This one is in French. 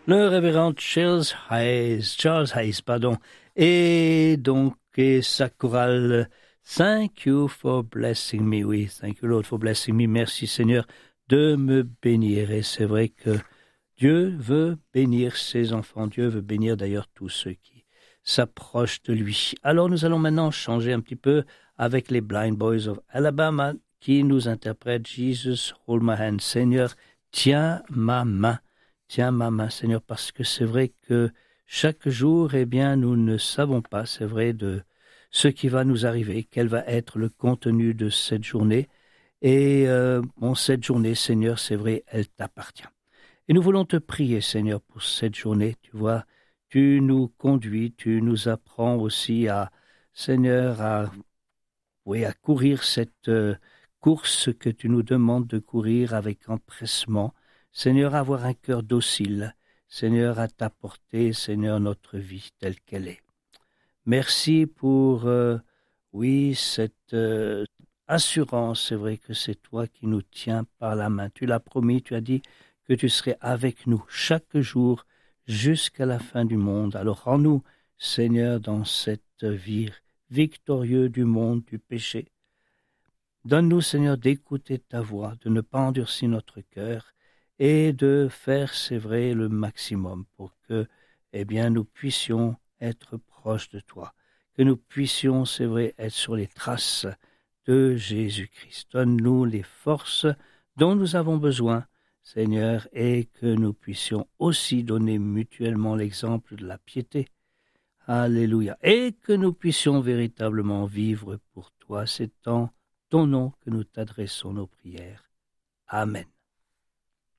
le révérend Charles Hayes, et sa chorale Thank you for blessing me, oui, thank you Lord for blessing me, merci Seigneur de me bénir. Et c'est vrai que Dieu veut bénir ses enfants, Dieu veut bénir d'ailleurs tous ceux qui s'approchent de lui. Alors nous allons maintenant changer un petit peu avec les Blind Boys of Alabama qui nous interprètent Jesus Hold My Hand, Seigneur, tiens ma main, Seigneur, parce que c'est vrai que chaque jour, eh bien, nous ne savons pas, c'est vrai, de ce qui va nous arriver, quel va être le contenu de cette journée. Et cette journée, Seigneur, c'est vrai, elle t'appartient. Et nous voulons te prier, Seigneur, pour cette journée. Tu vois, tu nous conduis, tu nous apprends aussi Seigneur, à courir cette course que tu nous demandes de courir avec empressement. Seigneur, à avoir un cœur docile. Seigneur, à t'apporter, Seigneur, notre vie telle qu'elle est. Merci pour, cette assurance. C'est vrai que c'est toi qui nous tiens par la main. Tu l'as promis, tu as dit que tu serais avec nous chaque jour jusqu'à la fin du monde. Alors rends-nous, Seigneur, dans cette vie victorieux du monde, du péché. Donne-nous, Seigneur, d'écouter ta voix, de ne pas endurcir notre cœur et de faire, c'est vrai, le maximum pour que, eh bien, nous puissions être proches de toi, que nous puissions, c'est vrai, être sur les traces de Jésus-Christ. Donne-nous les forces dont nous avons besoin, Seigneur, et que nous puissions aussi donner mutuellement l'exemple de la piété. Alléluia. Et que nous puissions véritablement vivre pour toi. C'est en ton nom que nous t'adressons nos prières. Amen.